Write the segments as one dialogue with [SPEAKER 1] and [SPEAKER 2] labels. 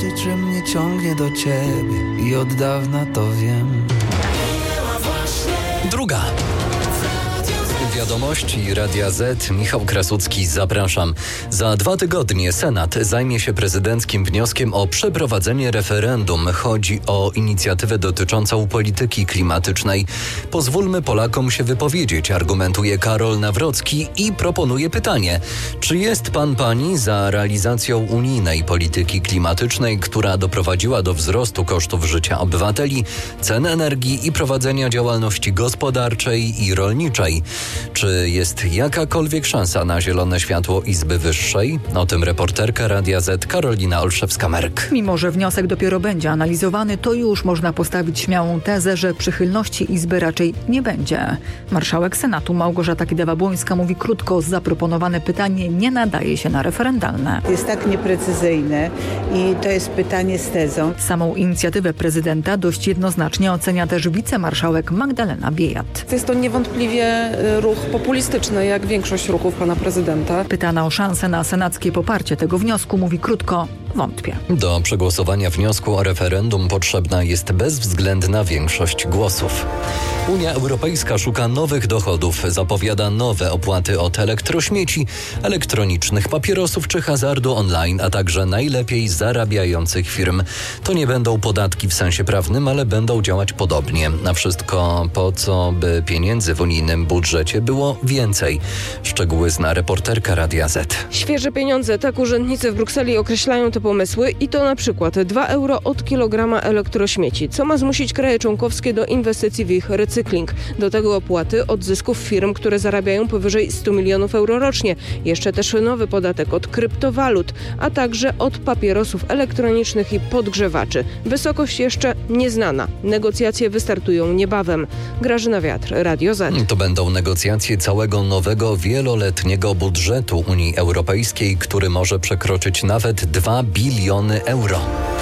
[SPEAKER 1] że mnie ciągnie do ciebie i od dawna to wiem.
[SPEAKER 2] Druga. Wiadomości Radia Z. Michał Krasucki, zapraszam. Za 2 tygodnie Senat zajmie się prezydenckim wnioskiem o przeprowadzenie referendum. Chodzi o inicjatywę dotyczącą polityki klimatycznej. Pozwólmy Polakom się wypowiedzieć, argumentuje Karol Nawrocki i proponuje pytanie. Czy jest pani za realizacją unijnej polityki klimatycznej, która doprowadziła do wzrostu kosztów życia obywateli, cen energii i prowadzenia działalności gospodarczej i rolniczej? Czy jest jakakolwiek szansa na zielone światło Izby Wyższej? O tym reporterka Radia Z Karolina Olszewska-Merk.
[SPEAKER 3] Mimo że wniosek dopiero będzie analizowany, to już można postawić śmiałą tezę, że przychylności Izby raczej nie będzie. Marszałek Senatu Małgorzata Kidawa-Błońska mówi krótko: zaproponowane pytanie nie nadaje się na referendalne.
[SPEAKER 4] Jest tak nieprecyzyjne i to jest pytanie z tezą.
[SPEAKER 3] Samą inicjatywę prezydenta dość jednoznacznie ocenia też wicemarszałek Magdalena Biejat.
[SPEAKER 5] Jest to niewątpliwie ruch populistyczny, jak większość ruchów pana prezydenta.
[SPEAKER 3] Pytana o szansę na senackie poparcie tego wniosku mówi krótko: wątpię.
[SPEAKER 2] Do przegłosowania wniosku o referendum potrzebna jest bezwzględna większość głosów. Unia Europejska szuka nowych dochodów, zapowiada nowe opłaty od elektrośmieci, elektronicznych papierosów czy hazardu online, a także najlepiej zarabiających firm. To nie będą podatki w sensie prawnym, ale będą działać podobnie. A wszystko po co, by pieniędzy w unijnym budżecie było więcej. Szczegóły zna reporterka Radia Z.
[SPEAKER 5] Świeże pieniądze, tak urzędnicy w Brukseli określają te pomysły i to na przykład 2 euro od kilograma elektrośmieci, co ma zmusić kraje członkowskie do inwestycji w ich recykling. Do tego opłaty od zysków firm, które zarabiają powyżej 100 milionów euro rocznie. Jeszcze też nowy podatek od kryptowalut, a także od papierosów elektronicznych i podgrzewaczy. Wysokość jeszcze nieznana. Negocjacje wystartują niebawem. Grażyna Wiatr, Radio Z.
[SPEAKER 2] To będą negocjacje całego nowego, wieloletniego budżetu Unii Europejskiej, który może przekroczyć nawet 2 biliony euro.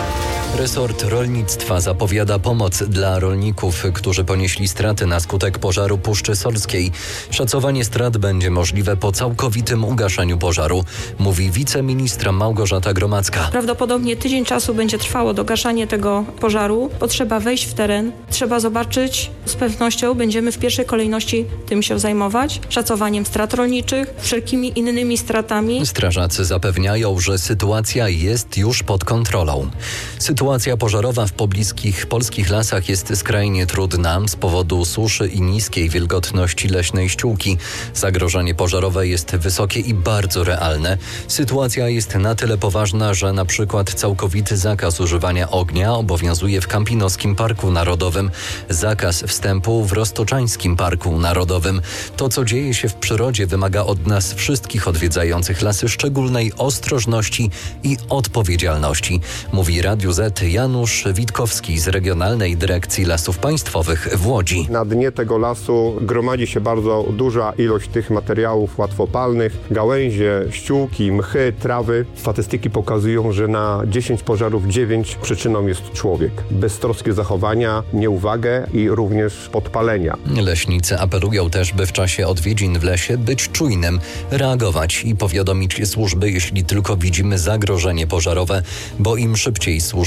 [SPEAKER 2] Resort rolnictwa zapowiada pomoc dla rolników, którzy ponieśli straty na skutek pożaru Puszczy Solskiej. Szacowanie strat będzie możliwe po całkowitym ugaszeniu pożaru, mówi wiceministra Małgorzata Gromacka.
[SPEAKER 6] Prawdopodobnie tydzień czasu będzie trwało dogaszanie tego pożaru. Potrzeba wejść w teren, trzeba zobaczyć. Z pewnością będziemy w pierwszej kolejności tym się zajmować. Szacowaniem strat rolniczych, wszelkimi innymi stratami.
[SPEAKER 2] Strażacy zapewniają, że sytuacja jest już pod kontrolą. Sytuacja pożarowa w pobliskich polskich lasach jest skrajnie trudna z powodu suszy i niskiej wilgotności leśnej ściółki. Zagrożenie pożarowe jest wysokie i bardzo realne. Sytuacja jest na tyle poważna, że na przykład całkowity zakaz używania ognia obowiązuje w Kampinoskim Parku Narodowym, zakaz wstępu w Roztoczańskim Parku Narodowym. To, co dzieje się w przyrodzie, wymaga od nas wszystkich odwiedzających lasy szczególnej ostrożności i odpowiedzialności, mówi Radiu Z Janusz Witkowski z Regionalnej Dyrekcji Lasów Państwowych w Łodzi.
[SPEAKER 7] Na dnie tego lasu gromadzi się bardzo duża ilość tych materiałów łatwopalnych, gałęzie, ściółki, mchy, trawy. Statystyki pokazują, że na 10 pożarów 9 przyczyną jest człowiek. Beztroskie zachowania, nieuwagę i również podpalenia.
[SPEAKER 2] Leśnicy apelują też, by w czasie odwiedzin w lesie być czujnym, reagować i powiadomić służby, jeśli tylko widzimy zagrożenie pożarowe, bo im szybciej służby